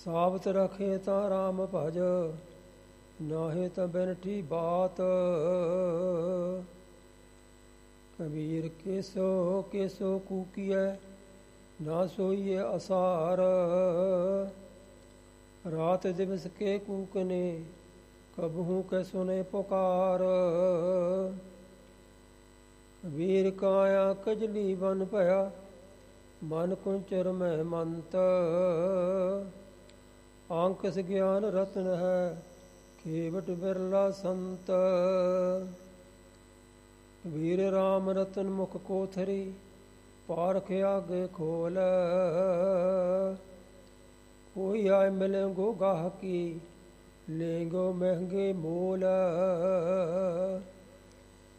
ਸਾਬਤ ਰਖੇ ਤਾਂ ਰਾਮ ਭਜ, ਨਾਹੇ ਤਾਂ ਬਿਨਠੀ ਬਾਤ। ਕਬੀਰ ਕੇਸੋ ਕੇਸੋ ਕੂਕੀਐ, ਨਾ ਸੋਈਏ ਅਸਾਰ। ਰਾਤ ਦਿਵਸ ਕੇ ਕੂਕਨੇ, ਕਬਹੂ ਕੈ ਸੁਨੇ ਪੁਕਾਰ। ਕਬੀਰ ਕਾਇਆ ਕਜਲੀ ਬਨ ਭਇਆ, ਮਨ ਕੁੰਚਰ ਮਹਿ ਮੰਤ। ਆਂਕਸ ਗਿਆਨ ਰਤਨ ਹੈ, ਕੇਵਟ ਬਿਰਲਾ ਸੰਤ। ਕਬੀਰ ਰਾਮ ਰਤਨ ਮੁਖ ਕੋਥਰੀ, ਪਾਰਖ ਆਗੇ ਖੋਲ। ਕੋਈ ਆਏ ਮਿਲੇਗੋ ਗਾਹਕੀ, ਲੇਗੋ ਮਹਿੰਗੇ ਮੋਲ।